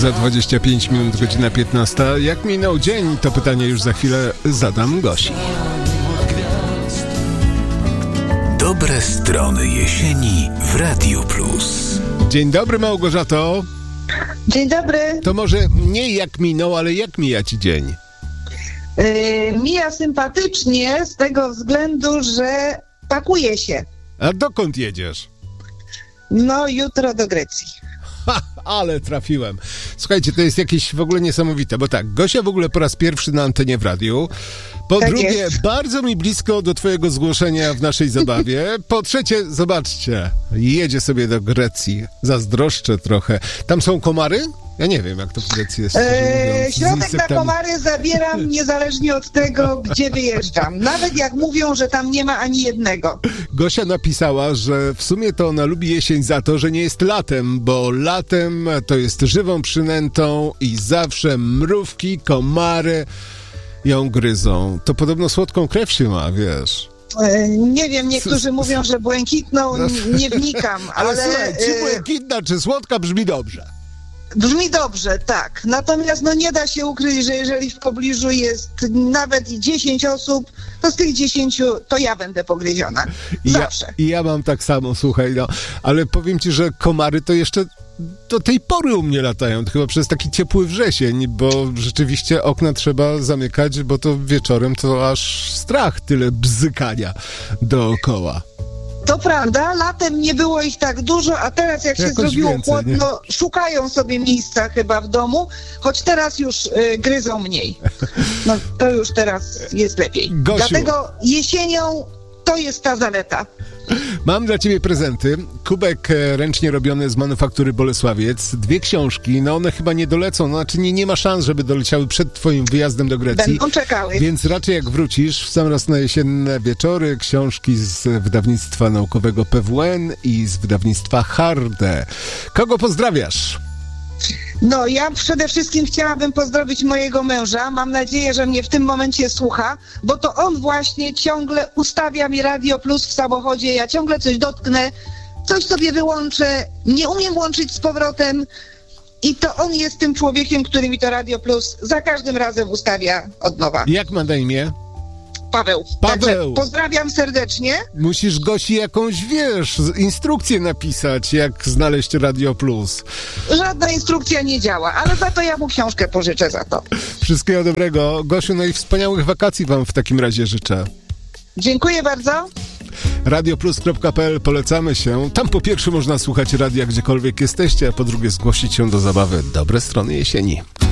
Za 25 minut, godzina 15. Jak minął dzień? To pytanie już za chwilę zadam Gosi. Dobre strony jesieni w Radiu Plus. Dzień dobry, Małgorzato. Dzień dobry. To może nie jak minął, ale jak mija ci dzień? Mija sympatycznie z tego względu, że pakuje się. A dokąd jedziesz? No, jutro do Grecji. Ha, ale trafiłem. Słuchajcie, to jest jakieś w ogóle niesamowite, bo tak, Gosia w ogóle po raz pierwszy na antenie w radiu. Po tak drugie, jest. bardzo mi blisko do twojego zgłoszenia w naszej zabawie. Po trzecie, zobaczcie, jedzie sobie do Grecji. Zazdroszczę trochę. Tam są komary? Ja nie wiem, jak to w Grecji jest. Mówiąc, Środek na komary zabieram niezależnie od tego, gdzie wyjeżdżam. Nawet jak mówią, że tam nie ma ani jednego. Gosia napisała, że w sumie to ona lubi jesień za to, że nie jest latem, bo latem to jest żywą przynętą i zawsze mrówki, komary ją gryzą. To podobno słodką krew się ma, wiesz. Nie wiem, niektórzy mówią, że błękitną, nie wnikam, ale słuchaj, czy błękitna, czy słodka brzmi dobrze. Brzmi dobrze, tak. Natomiast nie da się ukryć, że jeżeli w pobliżu jest nawet 10 osób, to z tych 10 to ja będę pogryziona. Zawsze. I ja mam tak samo, słuchaj, ale powiem ci, że komary to jeszcze do tej pory u mnie latają, chyba przez taki ciepły wrzesień, bo rzeczywiście okna trzeba zamykać, bo to wieczorem to aż strach, tyle bzykania dookoła. To prawda, latem nie było ich tak dużo, a teraz jak się Jakoś zrobiło więcej, chłodno, szukają sobie miejsca chyba w domu, choć teraz już gryzą mniej. No to już teraz jest lepiej. Gosiu. Dlatego jesienią to jest ta zaleta. Mam dla ciebie prezenty. Kubek ręcznie robiony z manufaktury Bolesławiec. 2 książki, one chyba nie dolecą, znaczy nie ma szans, żeby doleciały przed twoim wyjazdem do Grecji. Będą czekały. Więc raczej jak wrócisz w sam raz na jesienne wieczory, książki z wydawnictwa naukowego PWN i z wydawnictwa Harde. Kogo pozdrawiasz? No, ja przede wszystkim chciałabym pozdrowić mojego męża. Mam nadzieję, że mnie w tym momencie słucha, bo to on właśnie ciągle ustawia mi Radio Plus w samochodzie. Ja ciągle coś dotknę, coś sobie wyłączę, nie umiem włączyć z powrotem i to on jest tym człowiekiem, który mi to Radio Plus za każdym razem ustawia od nowa. Jak ma na imię? Paweł. Także pozdrawiam serdecznie. Musisz Gosi jakąś, instrukcję napisać, jak znaleźć Radio Plus. Żadna instrukcja nie działa, ale za to ja mu książkę pożyczę za to. Wszystkiego dobrego. Gosiu, i wspaniałych wakacji wam w takim razie życzę. Dziękuję bardzo. Radioplus.pl, polecamy się. Tam po pierwsze można słuchać radia gdziekolwiek jesteście, a po drugie zgłosić się do zabawy. Dobre strony jesieni.